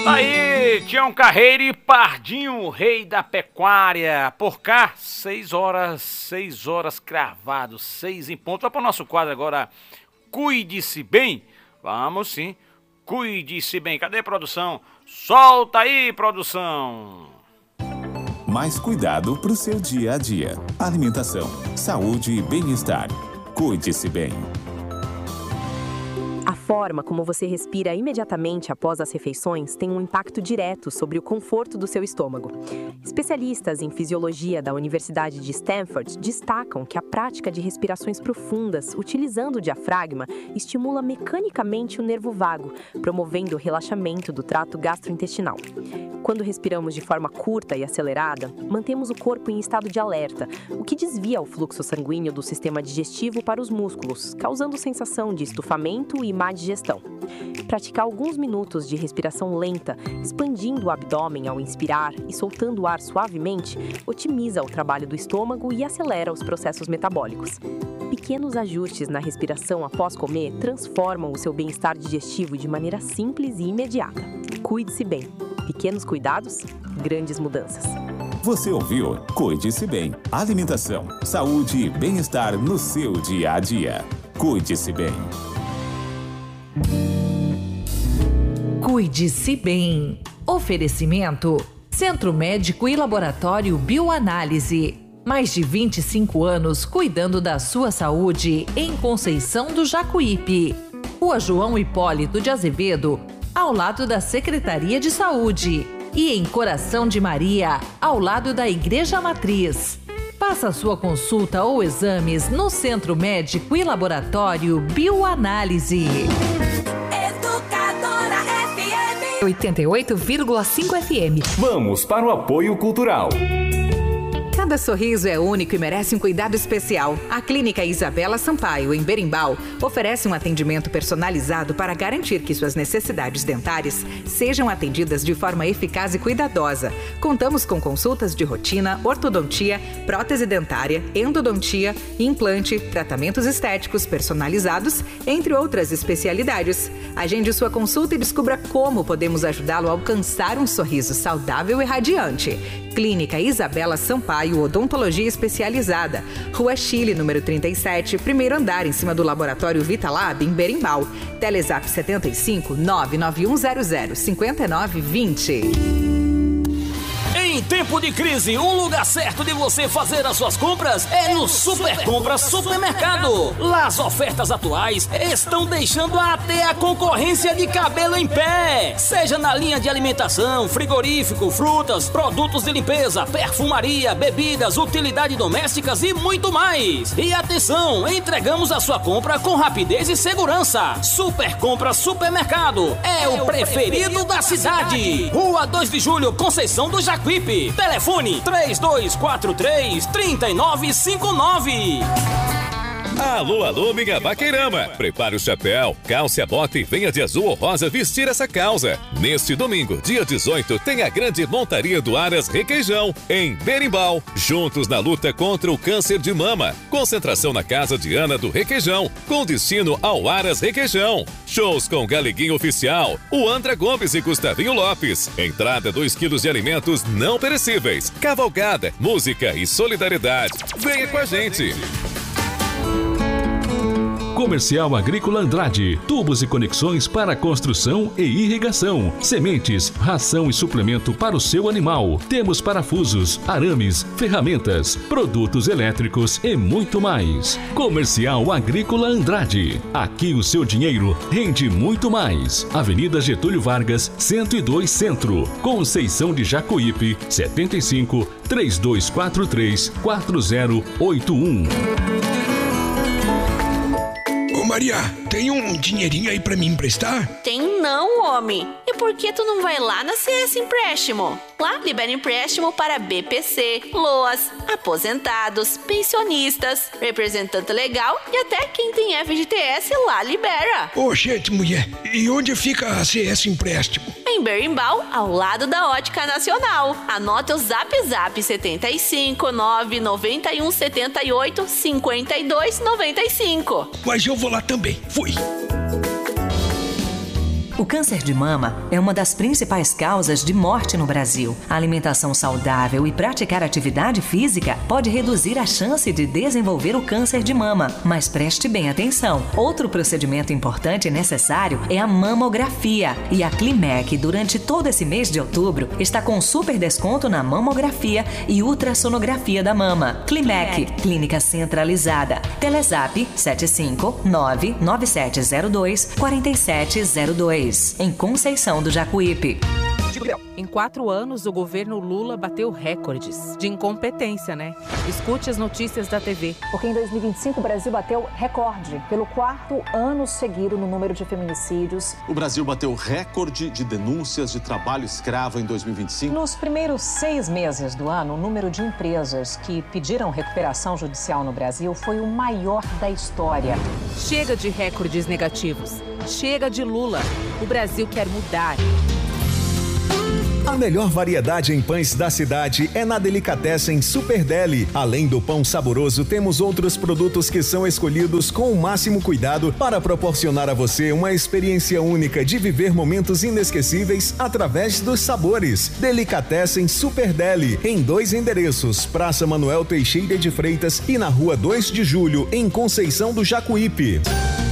Aí, Tião Carreiro e Pardinho, o rei da pecuária. Por cá, 6 horas cravado, 6 em ponto. Vai para o nosso quadro agora, Cuide-se Bem. Vamos sim, cuide-se bem. Cadê a produção? Solta aí, produção. Mais cuidado para o seu dia a dia. Alimentação, saúde e bem-estar. Cuide-se bem. A forma como você respira imediatamente após as refeições tem um impacto direto sobre o conforto do seu estômago. Especialistas em fisiologia da Universidade de Stanford destacam que a prática de respirações profundas, utilizando o diafragma, estimula mecanicamente o nervo vago, promovendo o relaxamento do trato gastrointestinal. Quando respiramos de forma curta e acelerada, mantemos o corpo em estado de alerta, o que desvia o fluxo sanguíneo do sistema digestivo para os músculos, causando sensação de estufamento e má digestão. Praticar alguns minutos de respiração lenta, expandindo o abdômen ao inspirar e soltando o ar suavemente, otimiza o trabalho do estômago e acelera os processos metabólicos. Pequenos ajustes na respiração após comer transformam o seu bem-estar digestivo de maneira simples e imediata. Cuide-se bem. Pequenos cuidados, grandes mudanças. Você ouviu? Cuide-se bem. Alimentação, saúde e bem-estar no seu dia a dia. Cuide-se bem. Cuide-se bem. Oferecimento: Centro Médico e Laboratório Bioanálise. Mais de 25 anos cuidando da sua saúde em Conceição do Jacuípe. Rua João Hipólito de Azevedo, ao lado da Secretaria de Saúde. E em Coração de Maria, ao lado da Igreja Matriz. Faça sua consulta ou exames no Centro Médico e Laboratório Bioanálise. Educadora FM 88,5 FM. Vamos para o apoio cultural. Cada sorriso é único e merece um cuidado especial. A Clínica Isabela Sampaio, em Berimbau, oferece um atendimento personalizado para garantir que suas necessidades dentárias sejam atendidas de forma eficaz e cuidadosa. Contamos com consultas de rotina, ortodontia, prótese dentária, endodontia, implante, tratamentos estéticos personalizados, entre outras especialidades. Agende sua consulta e descubra como podemos ajudá-lo a alcançar um sorriso saudável e radiante. Clínica Isabela Sampaio, Odontologia Especializada. Rua Chile, número 37, primeiro andar, em cima do Laboratório Vitalab, em Berimbau. Telezap 75 99100 5920. Em tempo de crise, o lugar certo de você fazer as suas compras é no Super Compras Supermercado. Lá as ofertas atuais estão deixando até a concorrência de cabelo em pé. Seja na linha de alimentação, frigorífico, frutas, produtos de limpeza, perfumaria, bebidas, utilidades domésticas e muito mais. E atenção, entregamos a sua compra com rapidez e segurança. Super Compras Supermercado é o preferido da cidade. Rua 2 de Julho, Conceição do Jacuípe. Telefone 3243-3959. Alô, alô, minha vaqueirama. Prepare o chapéu, calce a bota e venha de azul ou rosa vestir essa causa. Neste domingo, dia 18, tem a grande montaria do Aras Requeijão, em Berimbau. Juntos na luta contra o câncer de mama. Concentração na casa de Ana do Requeijão, com destino ao Aras Requeijão. Shows com Galeguinho Oficial, o Andra Gomes e Gustavinho Lopes. Entrada 2 quilos de alimentos não perecíveis. Cavalgada, música e solidariedade. Venha com a gente. Comercial Agrícola Andrade, tubos e conexões para construção e irrigação, sementes, ração e suplemento para o seu animal. Temos parafusos, arames, ferramentas, produtos elétricos e muito mais. Comercial Agrícola Andrade, aqui o seu dinheiro rende muito mais. Avenida Getúlio Vargas, 102 Centro, Conceição de Jacuípe, 75 3243 4081. Maria, tem um dinheirinho aí pra me emprestar? Tem não, homem. E por que tu não vai lá na CS Empréstimo? Lá libera empréstimo para BPC, LOAS, aposentados, pensionistas, representante legal e até quem tem FGTS lá libera. Ô, gente, mulher, e onde fica a CS Empréstimo? Em Berimbau, ao lado da Ótica Nacional. Anota o Zap 75 991 78 52 95. Mas eu vou lá também. Fui. O câncer de mama é uma das principais causas de morte no Brasil. A alimentação saudável e praticar atividade física pode reduzir a chance de desenvolver o câncer de mama. Mas preste bem atenção. Outro procedimento importante e necessário é a mamografia. E a Climec, durante todo esse mês de outubro, está com super desconto na mamografia e ultrassonografia da mama. Climec, clínica centralizada. Telezap 75997024702, em Conceição do Jacuípe. Em 4 anos, o governo Lula bateu recordes de incompetência, né? Escute as notícias da TV. Porque em 2025 o Brasil bateu recorde pelo 4º ano seguido no número de feminicídios. O Brasil bateu recorde de denúncias de trabalho escravo em 2025. Nos primeiros 6 meses do ano, o número de empresas que pediram recuperação judicial no Brasil foi o maior da história. Chega de recordes negativos. Chega de Lula. O Brasil quer mudar. A melhor variedade em pães da cidade é na Delicatessen Super Deli. Além do pão saboroso, temos outros produtos que são escolhidos com o máximo cuidado para proporcionar a você uma experiência única de viver momentos inesquecíveis através dos sabores. Delicatessen Super Deli, em 2 endereços, Praça Manuel Teixeira de Freitas e na Rua 2 de Julho, em Conceição do Jacuípe.